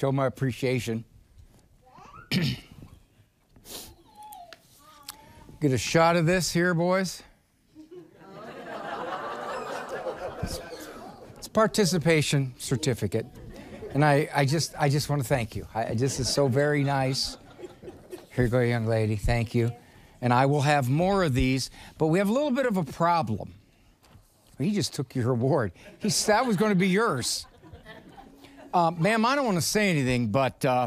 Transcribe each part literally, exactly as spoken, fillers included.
show my appreciation. Get a shot of this here, boys. It's, it's a participation certificate. And I, I just I just want to thank you. I, this is so very nice. Here you go, young lady. Thank you. And I will have more of these, but we have a little bit of a problem. He just took your award. He said that was going to be yours. Uh, ma'am, I don't want to say anything, but uh,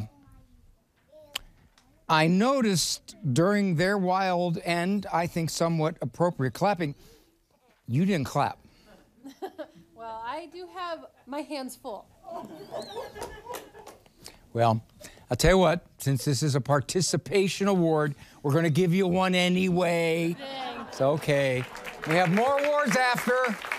I noticed during their wild and, I think, somewhat appropriate clapping, you didn't clap. Well, I do have my hands full. Well, I'll tell you what, since this is a participation award, we're going to give you one anyway. Dang. It's okay. We have more awards after.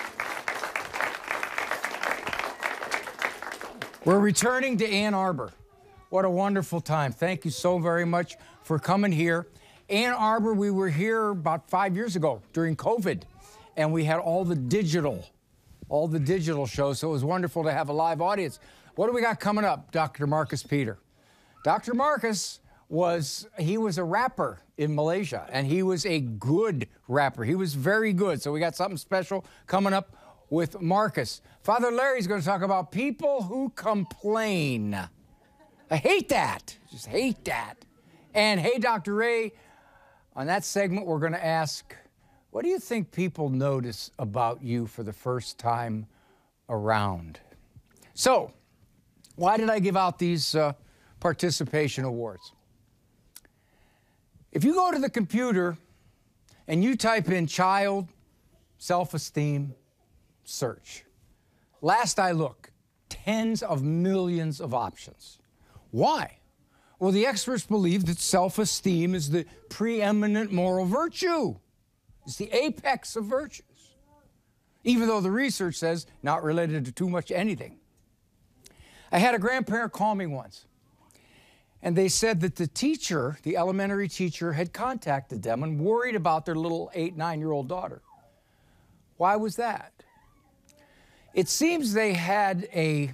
We're returning to Ann Arbor. What a wonderful time. Thank you so very much for coming here. Ann Arbor, we were here about five years ago during COVID, and we had all the digital, all the digital shows, so it was wonderful to have a live audience. What do we got coming up, Doctor Marcus Peter? Doctor Marcus was, he was a rapper in Malaysia, and he was a good rapper. He was very good, so we got something special coming up with Marcus. Father Larry's going to talk about people who complain. I hate that. Just hate that. And hey, Doctor Ray, on that segment, we're going to ask, what do you think people notice about you for the first time around? So, why did I give out these uh, participation awards? If you go to the computer and you type in child self-esteem search, last I looked, tens of millions of options. Why? Well, the experts believe that self-esteem is the preeminent moral virtue. It's the apex of virtues. Even though the research says not related to too much anything. I had a grandparent call me once, and they said that the teacher, the elementary teacher, had contacted them and worried about their little eight, nine-year-old daughter. Why was that? It seems they had a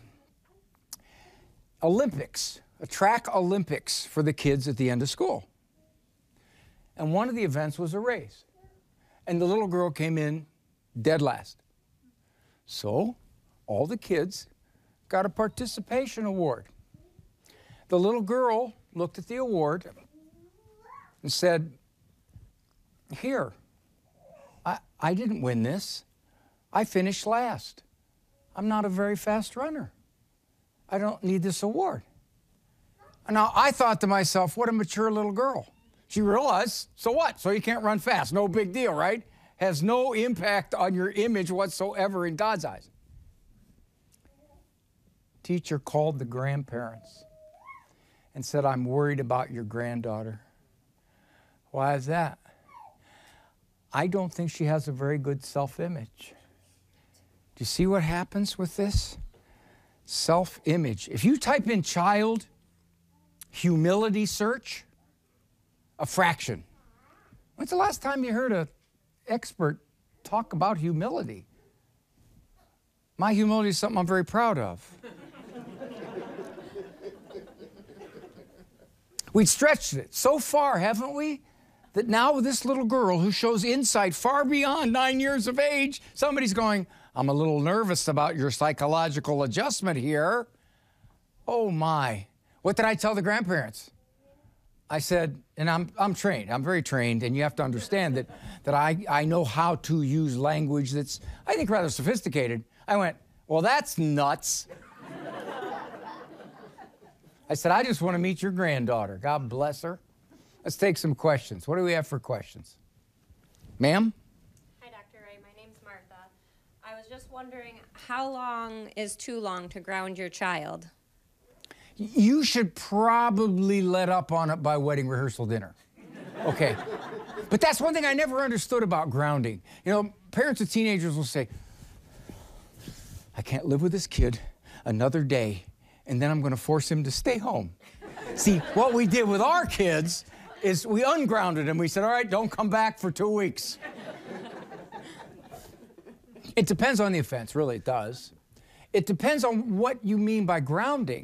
Olympics, a track Olympics for the kids at the end of school. And one of the events was a race. And the little girl came in dead last. So all the kids got a participation award. The little girl looked at the award and said, here, I, I didn't win this. I finished last. I'm not a very fast runner. I don't need this award. Now, I thought to myself, what a mature little girl. She realized, so what? So you can't run fast. No big deal, right? Has no impact on your image whatsoever in God's eyes. Teacher called the grandparents and said, I'm worried about your granddaughter. Why is that? I don't think she has a very good self-image. Do you see what happens with this? Self-image. If you type in child humility search, a fraction. When's the last time you heard an expert talk about humility? My humility is something I'm very proud of. We've stretched it so far, haven't we? That now with this little girl who shows insight far beyond nine years of age, somebody's going, I'm a little nervous about your psychological adjustment here. Oh my. What did I tell the grandparents? I said, and I'm, I'm trained, I'm very trained, and you have to understand that, that I, I know how to use language that's, I think, rather sophisticated. I went, well, that's nuts. I said, I just want to meet your granddaughter. God bless her. Let's take some questions. What do we have for questions? Ma'am? Hi, Doctor Ray. My name's Martha. I was just wondering, how long is too long to ground your child? You should probably let up on it by wedding rehearsal dinner. Okay. But that's one thing I never understood about grounding. You know, parents of teenagers will say, I can't live with this kid another day, and then I'm going to force him to stay home. See, what we did with our kids is we ungrounded him. We said, all right, don't come back for two weeks. It depends on the offense, really, it does. It depends on what you mean by grounding.